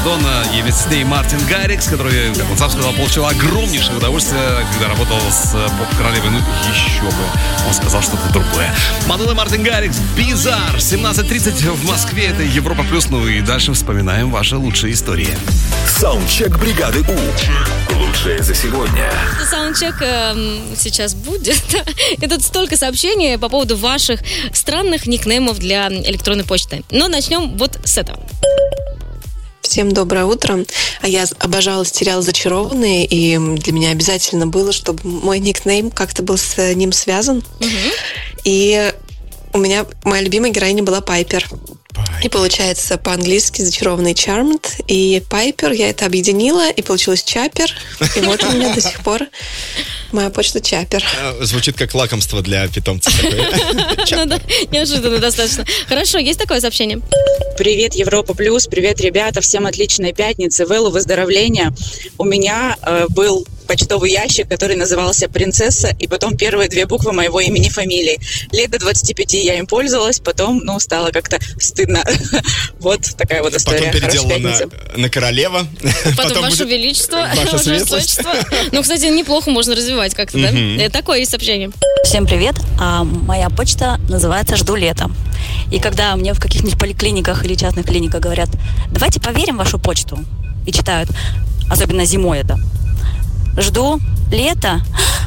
Мадонна и вместе с ней Мартин Гаррикс, который, как он сам сказал, получил огромнейшее удовольствие, когда работал с поп-королевой. Ну, еще бы. Он сказал что-то другое. Мадонна и Мартин Гаррикс, Bizarre. 17:30 в Москве. Это Европа Плюс. Ну и дальше вспоминаем ваши лучшие истории. Саундчек бригады У. Лучшее за сегодня. Саундчек сейчас будет. И тут столько сообщений по поводу ваших странных никнеймов для электронной почты. Но начнем вот с этого. Всем доброе утро. Я обожала сериал «Зачарованные», и для меня обязательно было, чтобы мой никнейм как-то был с ним связан. И у меня моя любимая героиня была Пайпер. И получается по-английски «Зачарованный» Charmed. И Пайпер, я это объединила, и получилось Чаппер. И вот у меня до сих пор моя почта Чаппер. Звучит как лакомство для питомца. Ну да, неожиданно достаточно. Хорошо, есть такое сообщение? Привет, Европа Плюс, привет, ребята, всем отличной пятницы, Вэллу выздоровления. У меня был почтовый ящик, который назывался «Принцесса», и потом первые две буквы моего имени, фамилии. Лет до 25 я им пользовалась, потом, стало как-то стыдно. Вот такая вот история. Потом переделала на королева. Потом Ваше Величество, Ваше Светлость. Ну, кстати, неплохо можно развивать как-то, да? Такое есть сообщение. Всем привет. Моя почта называется «Жду лета». И когда мне в каких-нибудь поликлиниках или частных клиниках говорят: давайте поверим в вашу почту, и читают, особенно зимой это: жду лета.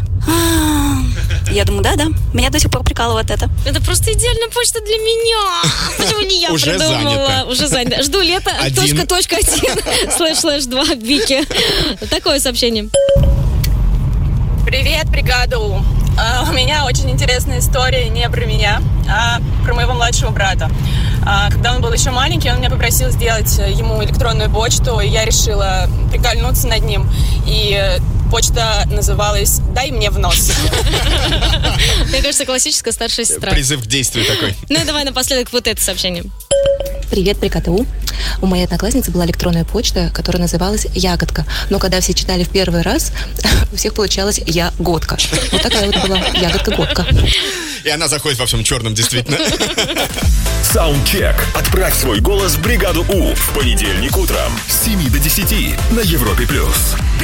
Я думаю, да, меня до сих пор прикалывает это. Это просто идеальная почта для меня. Почему не я Уже придумала? занято. Уже занято. Жду лета, Один. //2, Вики. Такое сообщение. Привет, бригада У. У меня очень интересная история не про меня, а про моего младшего брата. Когда он был еще маленький, он меня попросил сделать ему электронную почту, и я решила прикольнуться над ним. И почта называлась «Дай мне в нос». Мне кажется, классическая старшая сестра. Призыв к действию такой. Ну и давай напоследок вот это сообщение. Привет, бригада У. У моей одноклассницы была электронная почта, которая называлась «Ягодка». Но когда все читали в первый раз, у всех получалось «Я-годка». Вот такая вот была «Ягодка-годка». И она заходит во всем черном, действительно. Саундчек. Отправь свой голос в бригаду У в понедельник утром с 7 до 10 на Европе Плюс.